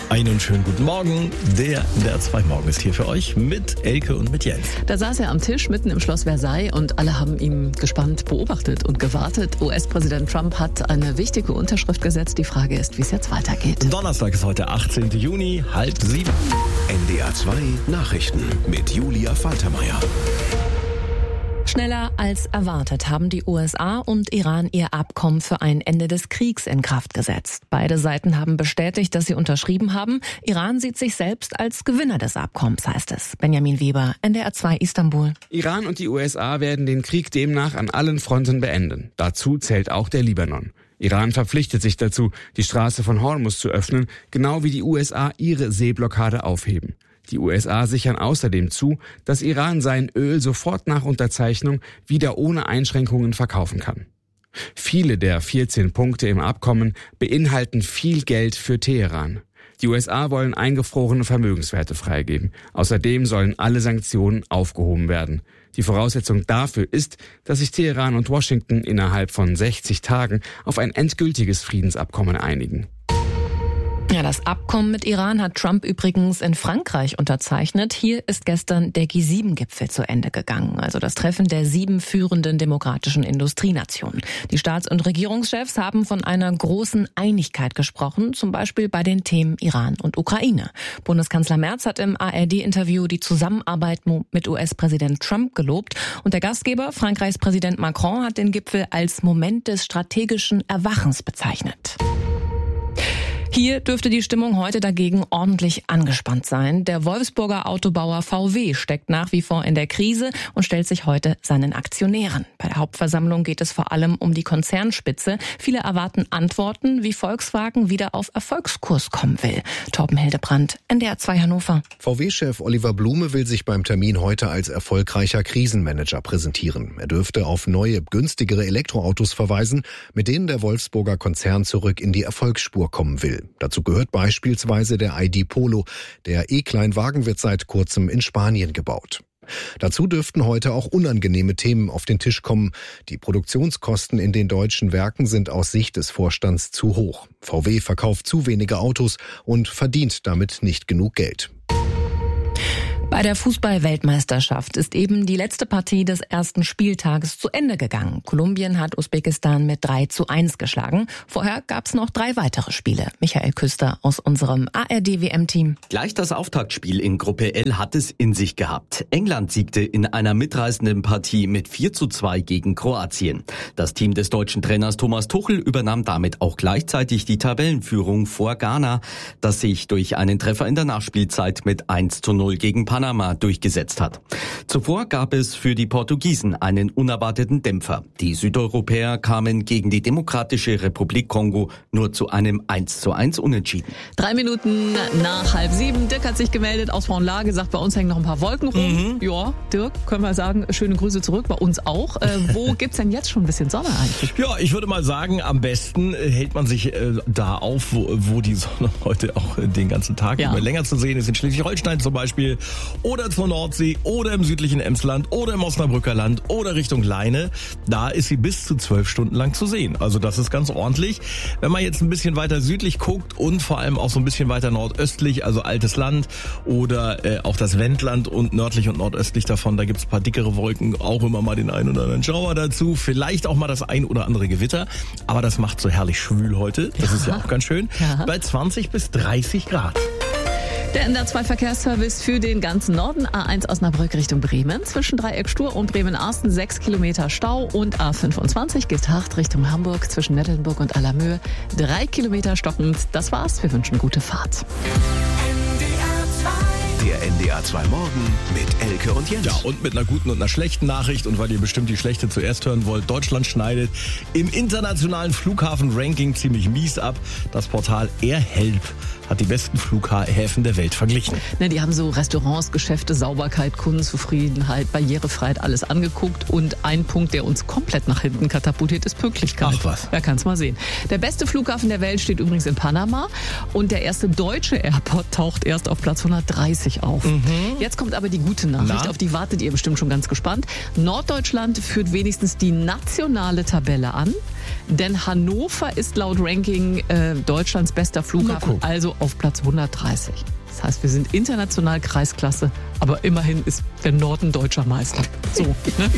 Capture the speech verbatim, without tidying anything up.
Einen schönen guten Morgen. Der N D R zwei Morgen ist hier für euch mit Elke und mit Jens. Da saß er am Tisch mitten im Schloss Versailles und alle haben ihn gespannt beobachtet und gewartet. U S-Präsident Trump hat eine wichtige Unterschrift gesetzt. Die Frage ist, wie es jetzt weitergeht. Donnerstag ist heute achtzehnten Juni, halb sieben. N D R zwei Nachrichten mit Julia Faltermeier. Schneller als erwartet haben die U S A und Iran ihr Abkommen für ein Ende des Kriegs in Kraft gesetzt. Beide Seiten haben bestätigt, dass sie unterschrieben haben. Iran sieht sich selbst als Gewinner des Abkommens, heißt es. Benjamin Weber, N D R zwei Istanbul. Iran und die U S A werden den Krieg demnach an allen Fronten beenden. Dazu zählt auch der Libanon. Iran verpflichtet sich dazu, die Straße von Hormuz zu öffnen, genau wie die U S A ihre Seeblockade aufheben. Die U S A sichern außerdem zu, dass Iran sein Öl sofort nach Unterzeichnung wieder ohne Einschränkungen verkaufen kann. Viele der vierzehn Punkte im Abkommen beinhalten viel Geld für Teheran. Die U S A wollen eingefrorene Vermögenswerte freigeben. Außerdem sollen alle Sanktionen aufgehoben werden. Die Voraussetzung dafür ist, dass sich Teheran und Washington innerhalb von sechzig Tagen auf ein endgültiges Friedensabkommen einigen. Ja, das Abkommen mit Iran hat Trump übrigens in Frankreich unterzeichnet. Hier ist gestern der G sieben Gipfel zu Ende gegangen, also das Treffen der sieben führenden demokratischen Industrienationen. Die Staats- und Regierungschefs haben von einer großen Einigkeit gesprochen, zum Beispiel bei den Themen Iran und Ukraine. Bundeskanzler Merz hat im A R D-Interview die Zusammenarbeit mit U S-Präsident Trump gelobt und der Gastgeber, Frankreichs Präsident Macron, hat den Gipfel als Moment des strategischen Erwachens bezeichnet. Hier dürfte die Stimmung heute dagegen ordentlich angespannt sein. Der Wolfsburger Autobauer V W steckt nach wie vor in der Krise und stellt sich heute seinen Aktionären. Bei der Hauptversammlung geht es vor allem um die Konzernspitze. Viele erwarten Antworten, wie Volkswagen wieder auf Erfolgskurs kommen will. Torben Hildebrand, N D R zwei Hannover. V W-Chef Oliver Blume will sich beim Termin heute als erfolgreicher Krisenmanager präsentieren. Er dürfte auf neue, günstigere Elektroautos verweisen, mit denen der Wolfsburger Konzern zurück in die Erfolgsspur kommen will. Dazu gehört beispielsweise der I D Polo. Der E-Kleinwagen wird seit kurzem in Spanien gebaut. Dazu dürften heute auch unangenehme Themen auf den Tisch kommen. Die Produktionskosten in den deutschen Werken sind aus Sicht des Vorstands zu hoch. V W verkauft zu wenige Autos und verdient damit nicht genug Geld. Bei der Fußball-Weltmeisterschaft ist eben die letzte Partie des ersten Spieltages zu Ende gegangen. Kolumbien hat Usbekistan mit drei zu eins geschlagen. Vorher gab es noch drei weitere Spiele. Michael Küster aus unserem A R D W M-Team. Gleich das Auftaktspiel in Gruppe L hat es in sich gehabt. England siegte in einer mitreißenden Partie mit vier zu zwei gegen Kroatien. Das Team des deutschen Trainers Thomas Tuchel übernahm damit auch gleichzeitig die Tabellenführung vor Ghana, das sich durch einen Treffer in der Nachspielzeit mit eins zu null gegen Panama Panama durchgesetzt hat. Zuvor gab es für die Portugiesen einen unerwarteten Dämpfer. Die Südeuropäer kamen gegen die Demokratische Republik Kongo nur zu einem eins zu eins Unentschieden. Drei Minuten nach halb sieben. Dirk hat sich gemeldet aus Frauenlage, gesagt, bei uns hängen noch ein paar Wolken rum. Mhm. Ja, Dirk, können wir sagen, schöne Grüße zurück, bei uns auch. Äh, wo gibt's denn jetzt schon ein bisschen Sonne eigentlich? Ja, ich würde mal sagen, am besten hält man sich äh, da auf, wo, wo die Sonne heute auch äh, den ganzen Tag ja. über länger zu sehen ist. In Schleswig-Holstein zum Beispiel oder zur Nordsee oder im südlichen Emsland oder im Osnabrücker Land oder Richtung Leine. Da ist sie bis zu zwölf Stunden lang zu sehen. Also das ist ganz ordentlich. Wenn man jetzt ein bisschen weiter südlich guckt und vor allem auch so ein bisschen weiter nordöstlich, also Altes Land oder äh, auch das Wendland und nördlich und nordöstlich davon, da gibt's ein paar dickere Wolken, auch immer mal den einen oder anderen Schauer dazu. Vielleicht auch mal das ein oder andere Gewitter. Aber das macht so herrlich schwül heute. Das ja. ist ja auch ganz schön. Ja. Bei zwanzig bis dreißig Grad. Der N D R zwei Verkehrsservice für den ganzen Norden. A eins Osnabrück Richtung Bremen. Zwischen Dreieck-Stur und Bremen-Arsten sechs Kilometer Stau. Und A fünfundzwanzig Geesthacht Richtung Hamburg zwischen Nettelnburg und Allermöhe drei Kilometer stockend. Das war's. Wir wünschen gute Fahrt. Der N D R zwei Morgen mit Elke und Jens. Ja, und mit einer guten und einer schlechten Nachricht. Und weil ihr bestimmt die schlechte zuerst hören wollt, Deutschland schneidet im internationalen Flughafen-Ranking ziemlich mies ab. Das Portal AirHelp hat die besten Flughäfen der Welt verglichen. Ne, die haben so Restaurants, Geschäfte, Sauberkeit, Kundenzufriedenheit, Barrierefreiheit, alles angeguckt. Und ein Punkt, der uns komplett nach hinten katapultiert, ist Pünktlichkeit. Ach was. Wer kann's mal sehen. Der beste Flughafen der Welt steht übrigens in Panama. Und der erste deutsche Airport taucht erst auf Platz hundertdreißig auf. Mhm. Jetzt kommt aber die gute Nachricht, Na? auf die wartet ihr bestimmt schon ganz gespannt. Norddeutschland führt wenigstens die nationale Tabelle an. denn Hannover ist laut Ranking äh, Deutschlands bester Flughafen, also auf Platz hundertdreißig. Das heißt, wir sind international Kreisklasse, aber immerhin ist der Norden deutscher Meister. So, ne?